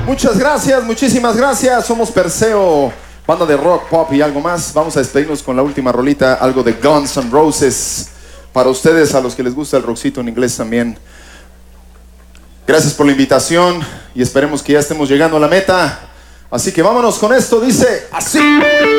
Muchas gracias, muchísimas gracias. Somos Perseo, banda de rock, pop y algo más. Vamos a despedirnos con la última rolita, algo de Guns N' Roses. Para ustedes, a los que les gusta el rockcito en inglés también. Gracias por la invitación y esperemos que ya estemos llegando a la meta. Así que vámonos con esto, dice así.